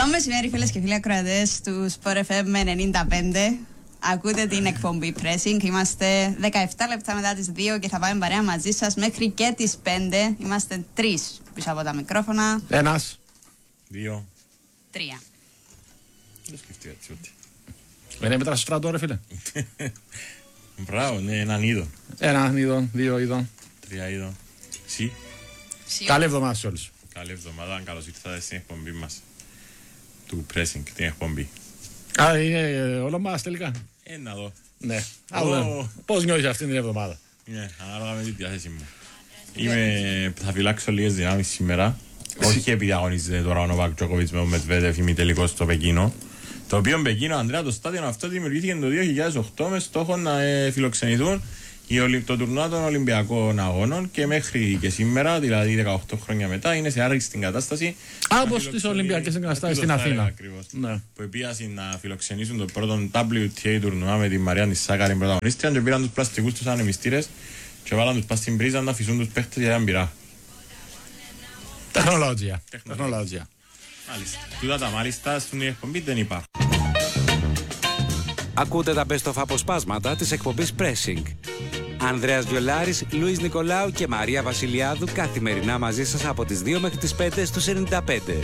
Καλό μεσημέρι, φίλες και φίλοι ακροατές του Sport FM 95. Ακούτε την εκπομπή Pressing. Είμαστε 17 λεπτά μετά τις 2 και θα πάμε παρέα μαζί σας μέχρι και τις 5. Είμαστε 3 πίσω από τα μικρόφωνα. 1, 2, 3. Δεν σκεφτεί έτσι ότι. Δεν είναι μετά στο στρατό, ρε φίλε. Μπράβο, ναι, έναν είδο. 1 είδον, 2 είδον. 3 είδο. Συ. Καλή εβδομάδα σε όλους. Καλή εβδομάδα, καλώς ήρθατε στην εκπομπή μας του Pressing, την εκπομπή. Α, είναι όλο μας τελικά. Να δω. Ναι. Πώς νιώθεις αυτήν την εβδομάδα? Ναι, ανάλογα με τη διάθεση μου. Θα φυλάξω λίγες δυνάμεις σήμερα. Όχι επειδή αγωνίζεται τώρα ο Νοβάκ Τζόκοβιτς με ο Μετβέντεφ ημιτελικός στο Πεκίνο. Το οποίο Πεκίνο, Ανδρέα, το στάδιο αυτό δημιουργήθηκε το 2008 με στόχο να φιλοξενηθούν το τουρνουά των Ολυμπιακών Αγώνων και μέχρι και σήμερα, δηλαδή 18 χρόνια μετά, είναι σε άριστη κατάσταση. Όπως τις Ολυμπιακές εγκαταστάσεις στην Αθήνα. Ναι. Που επίασαν να φιλοξενήσουν το πρώτο WTA τουρνουά με τη Μαριάννη Σάκαρη πρωταγωνίστρια και πήραν τους πλαστικούς τους ανεμιστήρες και βάλαν τους πας στην πρίζα να αφήσουν τους παίχτες για έναν πειρά. Τεχνολόγια. Μάλιστα. Τούτα τα μάλιστα στην εκπομπή δεν υπάρχουν. Ακούτε τα best of αποσπάσματα της εκπομπής Pressing. Ανδρέας Βιολάρης, Λουίς Νικολάου και Μαρία Βασιλιάδου καθημερινά μαζί σας από τις 2 μέχρι τις 5 στους 95.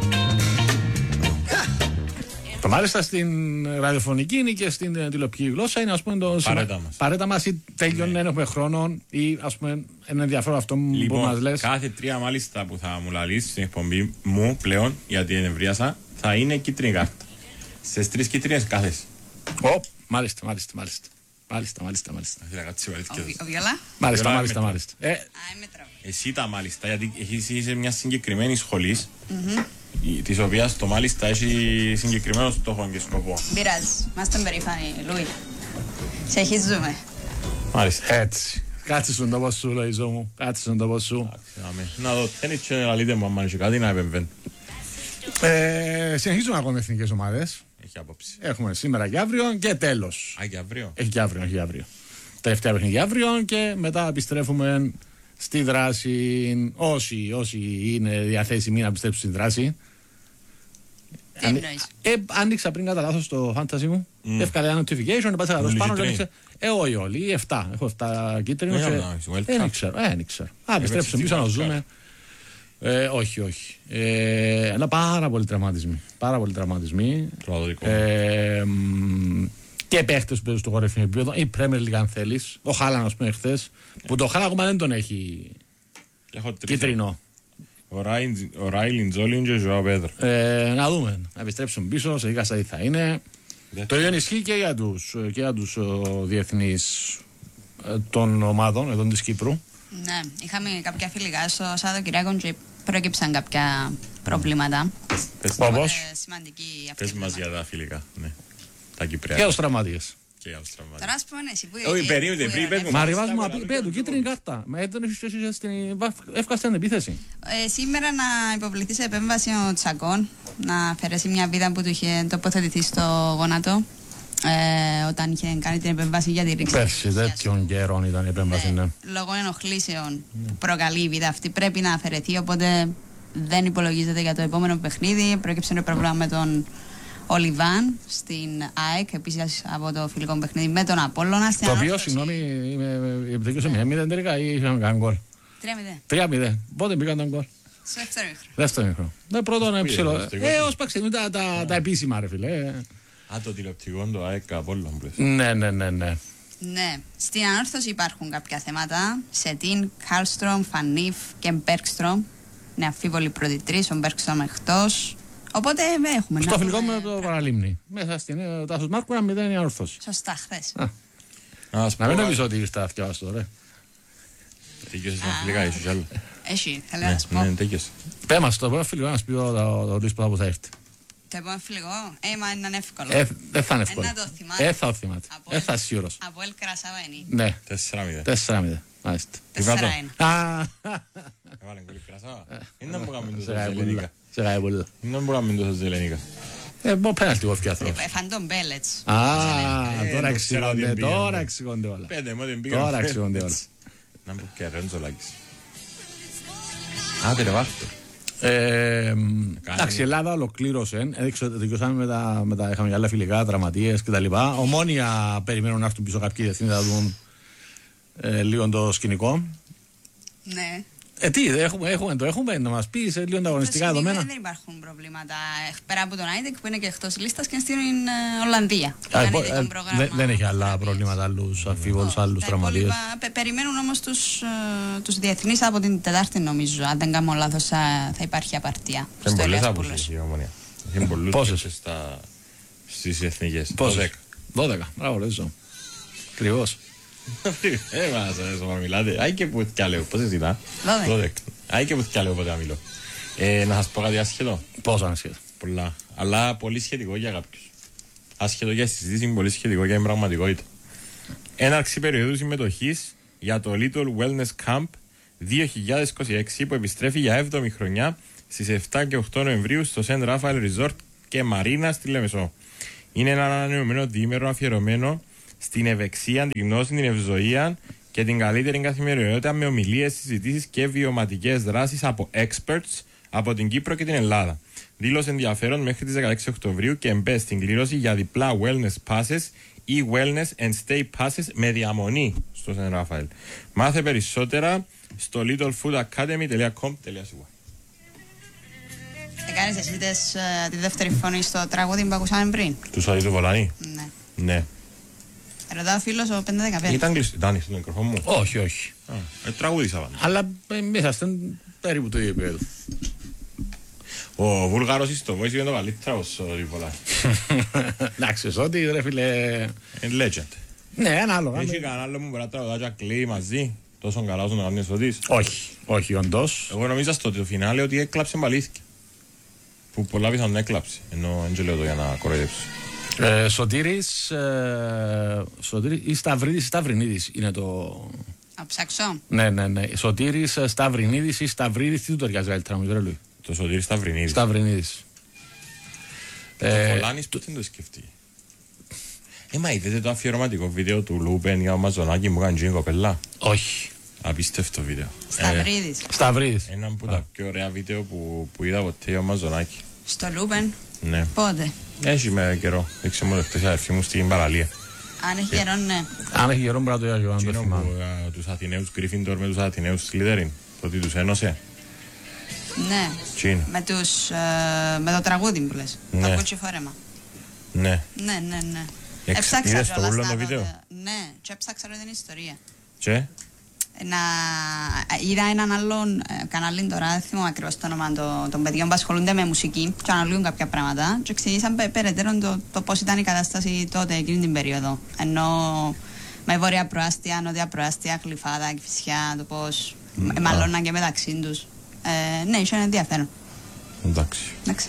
Το μάλιστα στην ραδιοφωνική είναι και στην τηλεοπτική γλώσσα είναι, ας πούμε, το παρέτα μας ή τέλειον, δεν έχουμε χρόνο ή, ας πούμε, ένα ενδιαφέρον αυτό που μας λες. Κάθε 3 μάλιστα που θα μου λαλείς στην εκπομπή μου πλέον, γιατί ενευρίασα, θα είναι κίτρινη κάρτα. Στις 3 κίτρινες κάθεσαι. Μάλιστα. Ο Βιολά. Μάλιστα. Εσύ τα μάλιστα, γιατί είσαι μια συγκεκριμένη σχολή, της οποίας το μάλιστα έχει συγκεκριμένο στόχο και σκοπό. Πειράζει. Είμαστε περήφανοι, Λουί. Σε χειζούμε. Μάλιστα. Έτσι. Κάτσε στον τόπο σου, Λοϊζό μου. Κάτσε στον τόπο σου. Να δω, δεν είναι και αλήθεια μου, αν έχει κάτι να επεμβαίνει. Συνεχίζουμε ακόμα εθνικές ομάδες. Έχει άποψη. Έχουμε σήμερα και αύριο και τέλος. Και αύριο. Έχει και αύριο. Τελευταία παιχνίδια αύριο και μετά επιστρέφουμε στη δράση. Όσοι είναι διαθέσιμοι να επιστρέψουν στη δράση. Τι εννοείς? Άνοιξα πριν κατά λάθος το fantasy μου. Εύκαλε ένα notification, πάτσα να το σπάνω. Όχι όλοι, 7. Έχω 7 κίτρινους. Δεν ξέρω. Επιστρέψουμε πίσω να ζούμε. Όχι. Αλλά πάρα πολλοί τραυματισμοί. Και παίχτες που παίζουν στο χορευτικό επίπεδο. Η Premier League, αν θέλεις. Ο Χάλαν, ας πούμε, χθες. Που το Χάλαν ακόμα δεν τον έχει κίτρινο. Ο Ράιλιν Τζόλιν και ο Ζωά Πέδρο. Να δούμε. Να επιστρέψουν πίσω. Σε λίγα στάδια θα είναι. Το ίδιο ισχύει και για τους διεθνείς των ομάδων εδώ της Κύπρου. Ναι, είχαμε κάποια φιλικά στο Σαββατοκυριακό και προέκυψαν κάποια προβλήματα. Όπως? Σημαντική αυτή. Πες μας για τα φιλικά, ναι. Τα Κυπριακά. Και τους τραυματίες. Τώρα ας πούμε εσύ που... Όχι, περίμενε, πριν μου. Μα ριβάς μου απειλεί του κίτρινη κάρτα. Μα δεν εύκασε την επίθεση. Σήμερα να υποβληθεί σε επέμβαση ο Τσακών, να αφαιρέσει μια βίδα που του είχε τοποθετηθεί στο γόνατο όταν είχε κάνει την επέμβαση για τη ρήξη. Πέρσι, τέτοιον καιρών ήταν η επέμβαση, ναι. Λόγω ενοχλήσεων που προκαλεί η βίδα αυτή πρέπει να αφαιρεθεί, οπότε δεν υπολογίζεται για το επόμενο παιχνίδι. Πρόκειψε ένα πρόβλημα με τον Ολιβάν στην ΑΕΚ, επίσης από το φιλικό παιχνίδι με τον Απόλλωνα. Το οποίο, συγγνώμη, επιτυχήσε 0-0 τελικά ή είχαν κάνει γκολ? 3-0. Πότε μπήκαν τον γκολ? Στο δεύτερο μήχρονο. Ναι, πρώτο είναι ψηλό. Ως παξινού τα επίσημα, ρε φίλε. Το τηλεοπτικό, το ΑΕΚ Απόλλων. Ναι. Ναι, στην ανόρθωση υπάρχουν κάποια θέματα. Σετίν, Κάλστρομ, Φανίφ και Μπέρκστρομ. Είναι αμφίβολοι πρώτοι τρεις, ο Μπέρκστρομ εκτός. Οπότε έχουμε. Στο φιλικό με το Παραλίμνη. Μέσα στην Τάσος Μάρκου ένα 0 η ανόρθωση. Σωστά, χθες. Να μην νομίζω ότι ήρθα αυτιά στο ρε. Τέκειωσες με φιλικά, ίσως κι άλλο. Έχει, θέλω να σου πω. Ναι, τέκειωσες. Πες μας το επόμενο φιλικό να σου πει ο Ρίσποδα που θα έρθει. Το επόμενο φιλικό, μα είναι εύκολο. Δεν θα είναι εύκολο. Να το θυμάται. Θα το θυμάται. Θα είσαι σίγουρος. Από Ελ Κρασάβα είναι. Ναι. 4-0. Μάλιστα. 4-1. Έβαλε γκολ Κρασάβα. Είναι που κάνουμε τόσο ελληνικά. Σε γάει πολύ. Είναι που κάνουμε τόσο ελληνικά. Μπορεί πέναλτι εγώ φτιάχνω. Φαντών Μπέλετς. Τώρα εξηγώνται όλα. Τώρα εξηγώνται όλα. Να μου και Ρέντζο Λάκης. Άντε ρε βάρτο. Εντάξει, η Ελλάδα ολοκλήρωσε. Δικαιώσαμε είχαμε άλλα φιλικά, τραυματίες κτλ. Ομόνια περιμένουν να έρθουν πίσω κάποιοι διεθνείς να δουν λίγο το σκηνικό. Ναι. Τι, έχουμε να μας πει σε λίγο τα αγωνιστικά δεδομένα. Δεν υπάρχουν προβλήματα πέρα από τον Άιντεκ που είναι και εκτός λίστας και στην Ολλανδία. Δεν έχει άλλα προβλήματα, άλλους αμφίβολους, άλλους τραυματίες. Περιμένουν όμως τους διεθνείς από την Τετάρτη, νομίζω. Αν δεν κάνω λάθος, θα υπάρχει απαρτία. Είναι πολλές αποσύσεις η Ομόνια. Έχει πολλούς στις εθνικές. 12. Μπράβο, Λέζο. Ακριβώς. Μας μιλάτε. Άει και που θυκιά λέω. Πώς ζητά. 12. Άει και που θυκιά λέω πότε να μιλώ. Να σας πω κάτι άσχετο. Πώς άσχετο. Πολλά. Αλλά πολύ σχετικό για κάποιους. Άσχετο για συζήτηση, πολύ σχετικό για την πραγματικότητα. Έναρξη περίοδου συμμετοχής για το Little Wellness Camp 2026 που επιστρέφει για 7η χρονιά στις 7 και 8 Νοεμβρίου στο St. Raphael Resort και Μαρίνα στη Λεμεσό. Είναι ένα ανανεωμένο διήμερο αφιερωμένο στην ευεξία, την γνώση, την ευζοία και την καλύτερη καθημερινότητα με ομιλίες, συζητήσεις και βιωματικές δράσεις από experts από την Κύπρο και την Ελλάδα. Δήλωσε ενδιαφέρον μέχρι τις 16 Οκτωβρίου και μπε στην κλήρωση για διπλά wellness passes ή wellness and stay passes με διαμονή στο St. Raphael. Μάθε περισσότερα στο littlefoodacademy.com. Κάνεις εσύ τη δεύτερη φωνή στο τραγούδι που ακούσαμε πριν. Του Σαρίτου Βολάνη. Ναι. Ρωτάω ο φίλος ο 515. Ήταν κλειστό το μικρόφωνο μου. Όχι. Τραγούδισα πάντα. Αλλά είσαστε περίπου το ίδιο επίπεδο. Ο Βούλγαρος είσαι το voice είναι το καλύτερο όσο Βολάνη. Εντάξει, ότι ρε φίλε... Legend. Ναι, ανάλογα. Έχει κανένα άλλο μου μπορεί να τραγουδά κλαίει μαζί. Τόσο καλά όσο να κάνει εσωτής. Όχι, όντως. Εγώ νομίζα στο φινάλε ότι έκλαψε μπαλίθηκε. Που πολλά πιθανόν έκλαψε. Ενώ δεν λέω το για να κοροϊδέψω. Σωτήρης ή Σταυρίδης ή Σταυρινίδης είναι το... Να ψάξω. Ναι. Σωτήρης, Σταυρινίδης ή Σταυρίδης, τι του ταιριάζει καλύτερα μου, Λουί. Το Σωτήρης Σταυρινίδης. Σταυρινίδης. Το Πολάνης πότε δεν το σκεφτεί. Μα είδετε το αφιερωματικό βίντεο του Λούπεν για ο Μαζονάκη μου κάνει κοπέλα. Όχι. Απίστευτο βίντεο. Σταυρίδης. Ένα από τα πιο ωραία βίντεο που είδα ποτέ ο Μαζονάκη. Στο Λούπεν. Ναι. Πότε. Έχει με καιρό. Δείξε μου χτες αδερφή μου στην παραλία. Αν έχει καιρό, ναι. Αν έχει καιρό πρέπει να το αν το θυμάμαι. Τους Αθηναίους Γκρίφιντορ με τους Αθηναίους Σλίτεριν. Το ότι τους ένωσε. Ναι. Με το τραγούδι που λες. Το κούτσι φορέμα. Ναι. Ναι. Είδες το ούλο το βίντεο. Ναι. Και έψαξα την ιστορία. Και. Είδα έναν άλλον κανάλι τώρα, δεν θυμάμαι ακριβώς το όνομα των παιδιών που ασχολούνται με μουσική και αναλύουν κάποια πράγματα και εξηγήσαν περαιτέρω το πώς ήταν η κατάσταση τότε εκείνη την περίοδο. Ενώ με βόρεια προάστια, νότια προάστια, Γλυφάδα, Κηφισιά, το πώς μαλώναν και μεταξύ τους. Ναι, είχε ενδιαφέρον. Εντάξει.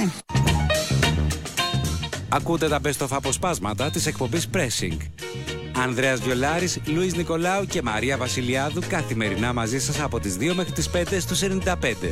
Ακούτε τα best of αποσπάσματα της εκπομπής Pressing. Ανδρέας Βιολάρης, Λουίς Νικολάου και Μαρία Βασιλιάδου καθημερινά μαζί σας από τις 2 μέχρι τις 5 στους 95.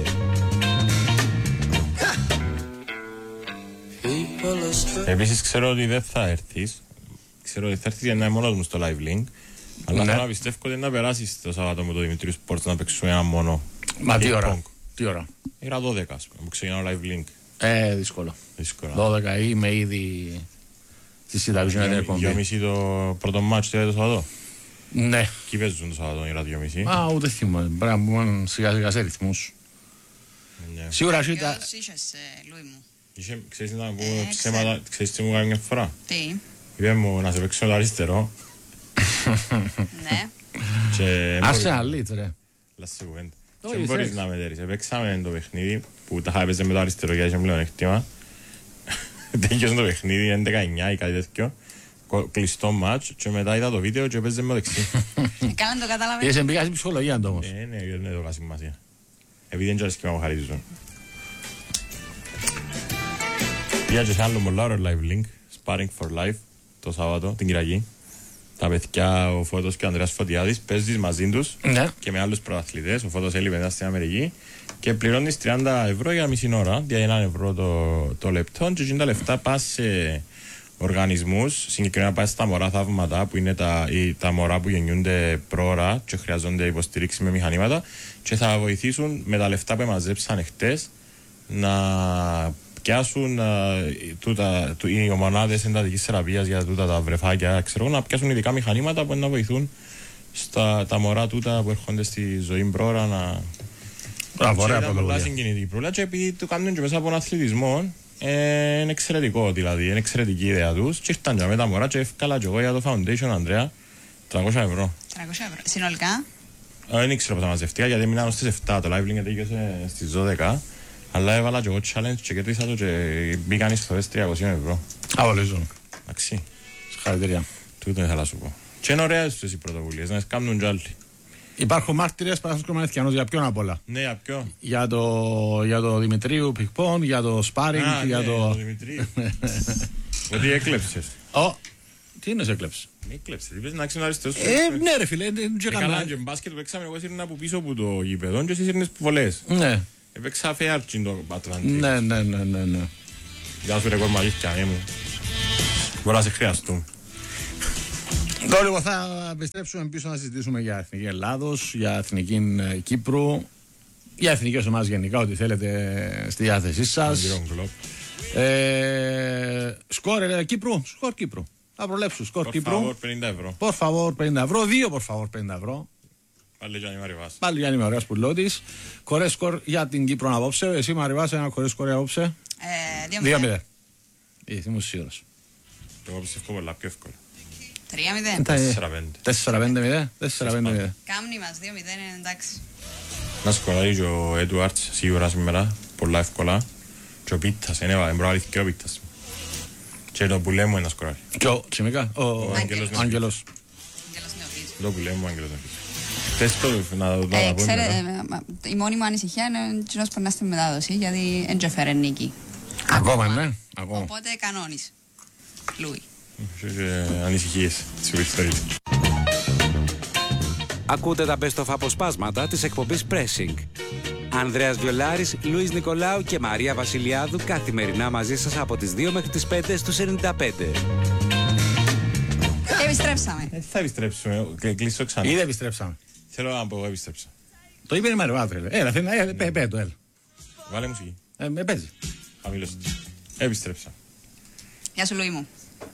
Επίσης ξέρω ότι δεν θα έρθεις. Ξέρω ότι θα έρθεις για να είμαι μόνος μου στο live link. Αλλά θέλω να πιστεύω ότι να περάσεις το Σαββάτο με το Δημητρίου Sports να παίξουμε ένα μόνο. Μα τι ώρα. Ήρα 12 ας πούμε, μου ξεκινάω live link. Δύσκολο. 12 είμαι ήδη στη συνταγή να την εκπομπή. 2.30 το πρώτο μάτσο το Σαββατό. Ναι. Κι παίζουν το Σαββατό, ήρα 2.30. Α, ούτε θυμάμαι. Πρέπει να μπούμε σιγά σιγά σε ρυθμούς. Σίγουρα εσύ ήταν... Ποιος είχες, Λουί μου. Ξέρεις τι μου κάνει μια φορά. Τι. Είπε μου να σε παίξω το αριστερό. Ναι. Άσε ένα λίτ ρε. Λάσε κουβέντα. Και μπορείς να μετέρεις. Παίξαμε το παιχνίδι που τα έπαιζε με το αριστερό και είχε πλέον έκτημα. Τέγιωσε το παιχνίδι, 11-9 ή κάτι τέτοιο. Κλειστό μάτς και μετά είδα το βίντεο και παίζε με το δεξί. Καλά το κατάλαβε. Είδες εμπήκα στην ψυχολογία του όμως. Ναι, δεν το είχα σημασία. Επειδή δεν ξέρεις και μου χαρίζουν. Πήγα και σε άλλο μολάρο live link, Sparring for Life, το Σάββατο, την Κυριακή. Τα παιδιά, ο Φώτος και ο Ανδρέας Φωτιάδης, παίζεις μαζί τους και με άλλους πρωταθλητές. Ο Φώτος έλειπε μετά στην Αμερική και πληρώνεις 30 ευρώ για μισή ώρα, για 1 ευρώ το λεπτό. Και τα λεφτά πας σε οργανισμούς, συγκεκριμένα πας στα μωρά θαύματα, που είναι τα μωρά που γεννιούνται πρόωρα και χρειάζονται υποστηρίξη με μηχανήματα, και θα βοηθήσουν με τα λεφτά που μαζέψαν χτες να πιάσουν οι ομονάδες εντατικής θεραπείας για τούτα τα βρεφάκια, ξέρω, να πιάσουν ειδικά μηχανήματα που να βοηθούν τα μωρά τούτα που έρχονται στη ζωή πρόωρα να... Ωραία πολλά συγκινητική προύλα και επειδή το κάνουν και μέσα από τον αθλητισμό είναι εξαιρετικό, δηλαδή είναι εξαιρετική η ιδέα τους και ήρθαν και με τα μωρά και εύκολα και εγώ για το Foundation, Ανδρέα, 300 ευρώ. 300 ευρώ. Συνολικά? Δεν ήξερα πως θα μαζευτήκα γιατί έμεινα στις 7, το live link τελείωσε στις 12, αλλά έβαλα και εγώ challenge και κέρδισα το και μπήκαν οι σφορές 300 ευρώ. Αβολίζουν. Εντάξει. Συγχαρητήρια. Τούτο ήθελα να σου πω. Και είναι ωραίες οι πρωτοβουλίες, να κάνουν κι άλλοι. Υπάρχουν μάρτυρες Παναθηναϊκός Κορμανιθκιανός για ποιον απ' όλα? Ναι, για ποιο? Για το Δημητρίου Πικπών, για το Σπάρινγκ, για το... Δημητρίου. Ότι έκλεψες. Τι είναι σε έκλεψε? Έκλεψες, είπες να ξέρουν αριστερός. Ναι ρε φίλε, καλά και μπάσκετ που παίξαμε, εγώ ήρθα από πίσω από το γήπεδο και εσείς ήρθες βολές. Ναι. Έπαιξα φεάρτσι το Ατλαντή. Ναι. Γεια σου ρε κορμαλίθκια, μου. Μπορεί να σε χρειαστούν. Τώρα λοιπόν θα επιστρέψουμε πίσω να συζητήσουμε για Εθνική Ελλάδος, για Εθνική Κύπρου, για εθνικές ομάδες γενικά, ό,τι θέλετε στη διάθεσή σας. Σκορ Κύπρου, σκορ Κύπρου. Θα προλέψω σκορ Κύπρου. Por favor 50 ευρώ, 2 por favor 50 ευρώ. Πάλι Γιάννη Μαριβάς. Πάλι Γιάννη Μαριβάς πουλότης. Κορέ σκορ για την Κύπρο απόψε. Εσύ Μαριβάς, ένα κορέ σκορ απόψε. 2-0. Είμαι σίγουρος. Εγώ πιστεύω πολλά πιο εύκολα. 3-0. 4-5-0. 4-5-0. Κάμνη μας 2-0 είναι εντάξει. Να σκοράρει και ο Έντουαρτς σίγουρα σήμερα, πολλά εύκολα. Και ο Πίτας, είναι προαλήθηκε και ο Πίτας. Και το πουλέ μου είναι να σκοράρει. Και ο Τσιμικά, ο Άγγελος. Το πουλέ μου, ο Άγγελος Νεοφίτης. Θες το να το πω. Η μόνη μου ανησυχία είναι κοινώς που να στη μετάδοση, γιατί δεν έφερε νίκη. Ακόμα, ναι. Οπότε κανόνεις. Λούι. Ανησυχίες της υπηρεσίας. Ακούτε τα best of αποσπάσματα της εκπομπής Pressing. Ανδρέας Βιολάρης, Λουίς Νικολάου και Μαρία Βασιλιάδου καθημερινά μαζί σας από τις 2 μέχρι τις 5 στους 95. Επιστρέψαμε. Θα επιστρέψουμε, κλείσω ξανά. Ήδη επιστρέψαμε. Θέλω να πω, επιστρέψα. Το είπε η Μαριβά, τρέλε. Έλα, πέ το, έλα. Βάλε μουσική. Παίζει. Χαμήλωσε. Επιστρέψα. Γεια σου Λουί μου.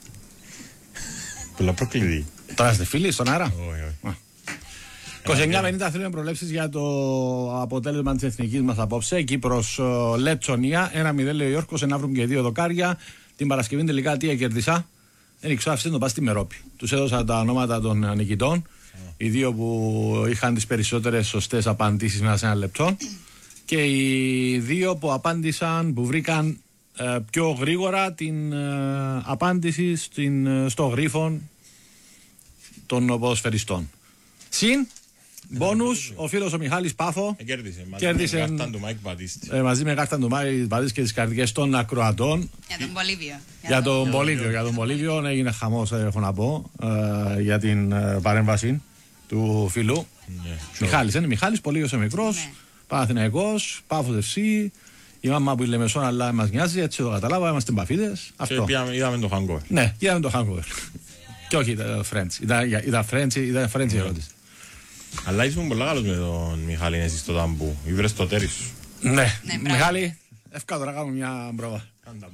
Πολλά προκλητή. Τώρα είστε φίλοι στον αέρα. Όχι. 29-50 θέλουμε προλέψεις για το αποτέλεσμα της εθνικής μας απόψε. Κύπρος Λετσονία. 1-0 λέει ο Γιώργος, να βρουν και 2 δοκάρια. Την Παρασκευή τελικά τι κέρδισα. Δεν ξέρω, αυτή να πας στη Μερόπη. Τους έδωσα τα ονόματα των νικητών. Οι δύο που είχαν τις περισσότερες σωστές απαντήσεις μέσα σε ένα λεπτό. Και οι δύο που απάντησαν, που βρήκαν πιο γρήγορα την απάντηση στο γρίφο των ποδοσφαιριστών. Συν μπόνους, ο φίλος ο Μιχάλης Πάφο κέρδισε μαζί με κάρτα του Μάικ Μπατίστη και τις καρδιές των ακροατών. Για τον Μπολίβιο. Για τον Μπολίβιο έγινε χαμός, έχω να πω, για την παρέμβαση του φίλου. Μιχάλης, είναι Μιχάλης, Πολύγιος ο μικρός, Παναθηναϊκός, Πάφος Ευσύ. Η μάμα που είναι Λεμεσόν, αλλά μας νοιάζει, έτσι το καταλάβα, είμαστε μπαφίδες. Αυτό. Και είδαμε το hangover. Ναι, είδαμε το hangover. Και όχι ήταν French. Ήταν French η ερώτηση. Αλλά ήσουν πολύ καλός με τον Μιχάλη εσύ στο ταμπού. Ήβρες το τέρι σου. Ναι, Μιχάλη, εύκολα τώρα κάνουμε μια πρόβα.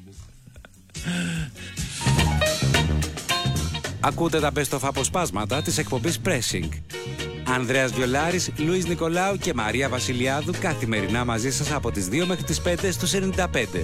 Ακούτε τα best of αποσπάσματα της εκπομπής Pressing. Ανδρέας Βιολάρης, Λουίς Νικολάου και Μαρία Βασιλιάδου καθημερινά μαζί σας από τις 2 μέχρι τις 5 στους 95.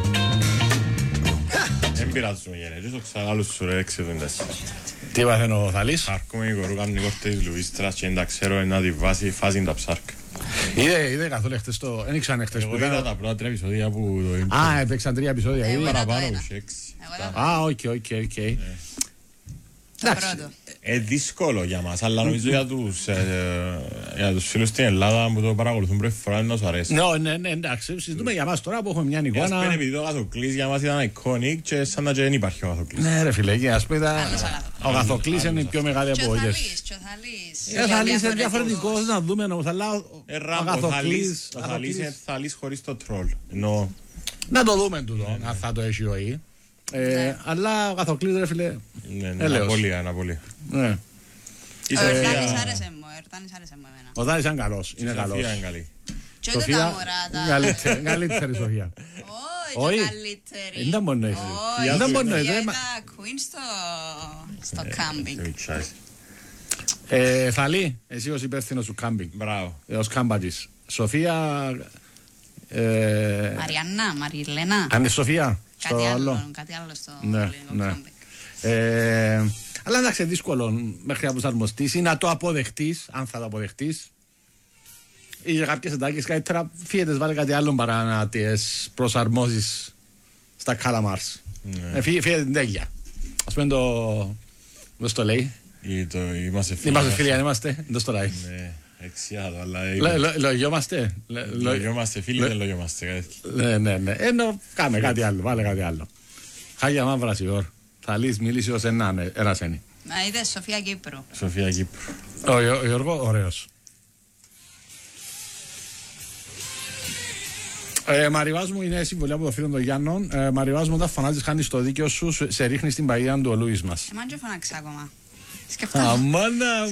Δεν πειράζουμε γενναίες, το ξαγάλους σου ρε 6-74. Τι πάθαινε ο Θαλής? Αρκούμε η κορού κάνουν οι κόρτες Λουίστρας και δεν τα ξέρω να τη βάσει φάση τα ψάρκα. Είδε καθόλου εχθές το... Δεν ήξανε εχθές που ήταν... Εγώ είδα τα πρώτα 3 επεισόδια που το... Α, έπαιξαν 3 επεισόδια. Εγώ είδα το ένα. Α, οκ. Το πρώτο. Δύσκολο για μας, αλλά νομίζω για τους φίλους στην Ελλάδα που το παρακολουθούν πρώτη φορά να σου αρέσει. Ναι, εντάξει, συζητούμε για μας τώρα που έχουμε μια εικόνα. Ας πούμε επειδή το Αγαθοκλής για μας ήταν iconic και σαν να δεν υπάρχει ο Αγαθοκλής. Ναι ρε φίλε, και ας πούμε ο Αγαθοκλής είναι η πιο μεγάλη από όλες. Ο Θαλής είναι διαφορετικός, να δούμε όμως, αλλά ο Αγαθοκλής... Ο Θαλής είναι Θαλής χωρίς το τρόλ. Να το δούμε τούτο, αν θα το έχει ο Ι. Αλλά ο Αγαθοκλής ρε φίλε... Ναι, Αναπολία. Ο Ερτάνης άρεσε μου εμένα. Ο Δάνης είναι καλός, είναι καλός. Σοφία είναι καλή. Και ούτε τα μωρά τα... Καλύτερη Σοφία. Όχι. καλύτερη. Δεν ήταν μόνο έτσι. Όχι, Δεν ήταν μόνο έτσι. ήταν queen στο κάμπινγκ. Θαλή, εσύ ως υπεύθυνος του κάμπινγκ. Μπράβο. Ως κάμπατης. Σοφία. Μαριάννα, Μαριλένα. Αν είναι Σοφία. Κάτι άλλο στο ελληνικό κάμπινγκ. Αλλά εντάξει, δύσκολο μέχρι να προσαρμοστείς ή να το αποδεχτείς, αν θα το αποδεχτείς. Ή για κάποιες εντάκες καλύτερα φύγετες βάλε κάτι άλλο παρά να τις προσαρμόζεις στα καλαμάρς. Φύγετε την τέγια. Ας πούμε πώς το λέει. Είμαστε φίλοι. Αν είμαστε, δεν το λέει. Εξιάδο, αλλά... Λογιόμαστε. Λογιόμαστε φίλοι, δεν λογιόμαστε. Ναι. Ενώ κάμε κάτι άλλο, βάλε κάτι άλλο. Χάγια μαύρα σιόρ. Θα λύσεις μιλήσει ως ένας ένι. Να είδες Σοφία Κύπρου. Σοφία Κύπρου. Ο Γιώργο, ωραίος. Μαριβάς μου, είναι συμβολή από το φίλο των Γιάννων. Μαριβάς μου, όταν φωνάζεις χάνεις το δίκαιο σου, σε ρίχνει στην παγίδα του ο Λούις μας. Εμάν και φωνάξα ακόμα. Σκεφτόμουν. Αμάνα